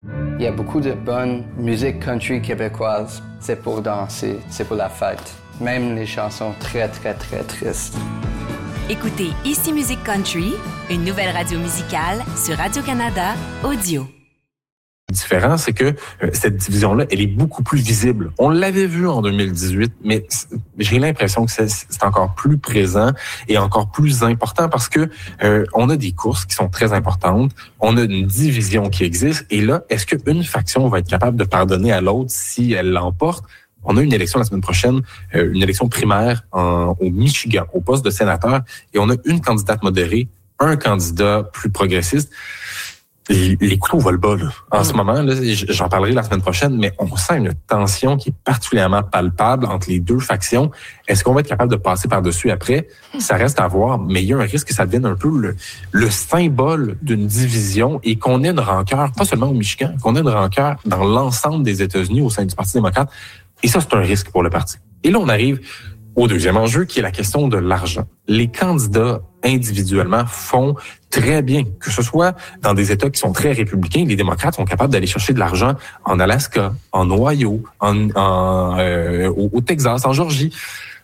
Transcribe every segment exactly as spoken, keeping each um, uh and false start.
Il y a beaucoup de bonne musique country québécoise. C'est pour danser, c'est pour la fête. Même les chansons très, très, très tristes. Écoutez Ici Musique Country, une nouvelle radio musicale sur Radio-Canada Audio. Le différent, c'est que euh, cette division-là, elle est beaucoup plus visible. On l'avait vu en deux mille dix-huit, mais j'ai l'impression que c'est, c'est encore plus présent et encore plus important parce que euh, on a des courses qui sont très importantes, on a une division qui existe, et là, est-ce qu'une faction va être capable de pardonner à l'autre si elle l'emporte? On a une élection la semaine prochaine, euh, une élection primaire en, au Michigan, au poste de sénateur, et on a une candidate modérée, un candidat plus progressiste. Les, les couteaux volent bas, là. En mmh. ce moment, là, j'en parlerai la semaine prochaine, mais on sent une tension qui est particulièrement palpable entre les deux factions. Est-ce qu'on va être capable de passer par-dessus après? Ça reste à voir, mais il y a un risque que ça devienne un peu le, le symbole d'une division et qu'on ait une rancœur, pas seulement au Michigan, qu'on ait une rancœur dans l'ensemble des États-Unis au sein du Parti démocrate. Et ça, c'est un risque pour le parti. Et là, on arrive au deuxième enjeu, qui est la question de l'argent. Les candidats individuellement font très bien, que ce soit dans des États qui sont très républicains. Les démocrates sont capables d'aller chercher de l'argent en Alaska, en Ohio, en, en, euh, au, au Texas, en Georgie.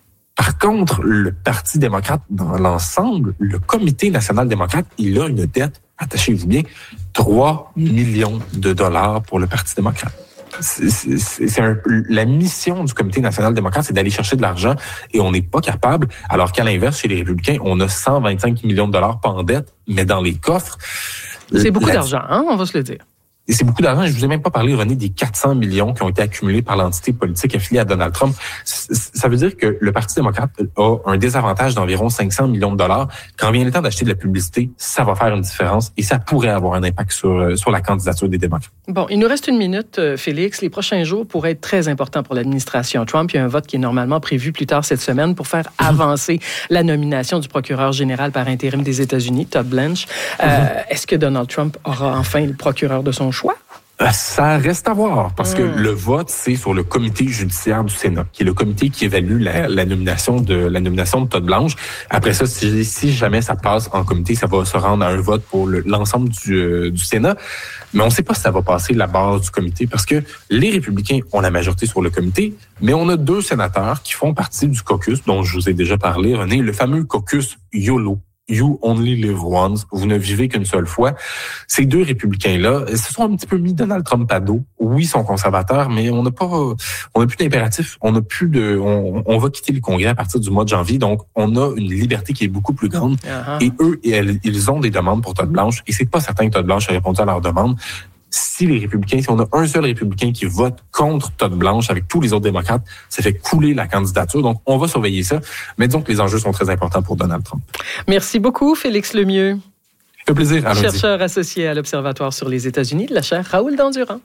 Par contre, le Parti démocrate, dans l'ensemble, le Comité national démocrate, il a une dette, attachez-vous bien, trois millions de dollars pour le Parti démocrate. C'est, c'est, c'est un, la mission du Comité national démocrate, c'est d'aller chercher de l'argent et on n'est pas capable, alors qu'à l'inverse, chez les républicains, on a cent vingt-cinq millions de dollars pas en dette, mais dans les coffres. C'est beaucoup la, d'argent, hein, on va se le dire. Et c'est beaucoup d'argent. Je vous ai même pas parlé, René, des quatre cents millions qui ont été accumulés par l'entité politique affiliée à Donald Trump. Ça veut dire que le Parti démocrate a un désavantage d'environ cinq cents millions de dollars. Quand vient le temps d'acheter de la publicité, ça va faire une différence et ça pourrait avoir un impact sur, sur la candidature des démocrates. Bon, il nous reste une minute, Félix. Les prochains jours pourraient être très importants pour l'administration Trump. Il y a un vote qui est normalement prévu plus tard cette semaine pour faire avancer la nomination du procureur général par intérim des États-Unis, Todd Blanche. Euh, mm-hmm. Est-ce que Donald Trump aura enfin le procureur de son choix? Ça reste à voir, parce que mmh. le vote, c'est sur le comité judiciaire du Sénat, qui est le comité qui évalue la, la nomination de la nomination de Todd Blanche. Après ça, si, si jamais ça passe en comité, ça va se rendre à un vote pour le, l'ensemble du, euh, du Sénat. Mais on ne sait pas si ça va passer la barre du comité, parce que les républicains ont la majorité sur le comité, mais on a deux sénateurs qui font partie du caucus, dont je vous ai déjà parlé, René, le fameux caucus YOLO. You only live once. Vous ne vivez qu'une seule fois. Ces deux républicains-là se sont un petit peu mis Donald Trump à dos. Oui, ils sont conservateurs, mais on n'a pas, on n'a plus d'impératif. On n'a plus de, on, on va quitter le Congrès à partir du mois de janvier. Donc, on a une liberté qui est beaucoup plus grande. Uh-huh. Et eux, ils, ils ont des demandes pour Todd Blanche. Et c'est pas certain que Todd Blanche a répondu à leurs demandes. Si les républicains, si on a un seul républicain qui vote contre Todd Blanche avec tous les autres démocrates, ça fait couler la candidature. Donc, on va surveiller ça. Mais disons que les enjeux sont très importants pour Donald Trump. Merci beaucoup, Félix Lemieux. Ça fait plaisir. À Chercheur associé à l'Observatoire sur les États-Unis de la chaire Raoul Dandurand.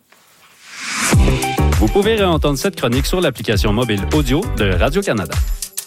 Vous pouvez réentendre cette chronique sur l'application mobile audio de Radio-Canada.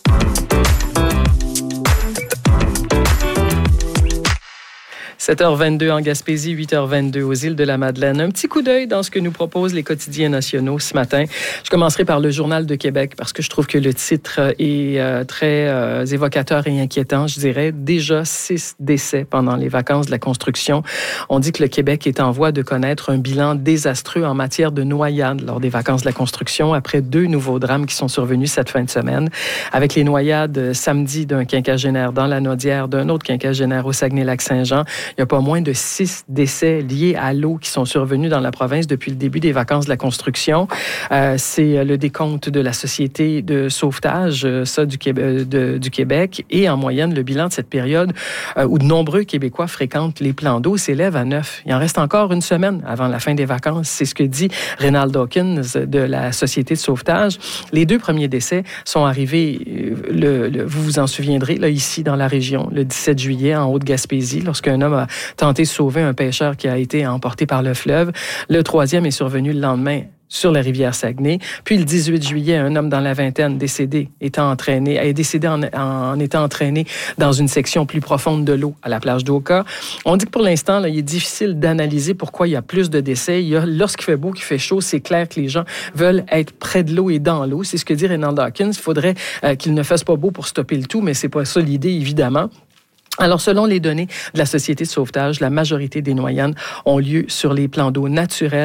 sept heures vingt-deux en Gaspésie, huit heures vingt-deux aux îles de la Madeleine. Un petit coup d'œil dans ce que nous proposent les quotidiens nationaux ce matin. Je commencerai par le Journal de Québec parce que je trouve que le titre est euh, très euh, évocateur et inquiétant, je dirais. Déjà six décès pendant les vacances de la construction. On dit que le Québec est en voie de connaître un bilan désastreux en matière de noyades lors des vacances de la construction après deux nouveaux drames qui sont survenus cette fin de semaine. Avec les noyades samedi d'un quinquagénaire dans la Naudière, d'un autre quinquagénaire au Saguenay-Lac-Saint-Jean. Il y a pas moins de six décès liés à l'eau qui sont survenus dans la province depuis le début des vacances de la construction. Euh, c'est le décompte de la Société de sauvetage, ça, du Québec, de, du Québec. Et en moyenne, le bilan de cette période euh, où de nombreux Québécois fréquentent les plans d'eau s'élève à neuf. Il en reste encore une semaine avant la fin des vacances. C'est ce que dit Reynald Dawkins de la Société de sauvetage. Les deux premiers décès sont arrivés, le, le, vous vous en souviendrez, là, ici dans la région, le dix-sept juillet, en Haute-Gaspésie, lorsqu'un homme a tenté de sauver un pêcheur qui a été emporté par le fleuve. Le troisième est survenu le lendemain sur la rivière Saguenay. Puis le dix-huit juillet, un homme dans la vingtaine décédé étant entraîné, est décédé en, en, en étant entraîné dans une section plus profonde de l'eau à la plage d'Oka. On dit que pour l'instant, là, il est difficile d'analyser pourquoi il y a plus de décès. Il y a, lorsqu'il fait beau, qu'il fait chaud, c'est clair que les gens veulent être près de l'eau et dans l'eau. C'est ce que dit Reynald Dawkins. Il faudrait euh, qu'il ne fasse pas beau pour stopper le tout, mais c'est pas ça l'idée, évidemment. Alors, selon les données de la Société de sauvetage, la majorité des noyades ont lieu sur les plans d'eau naturels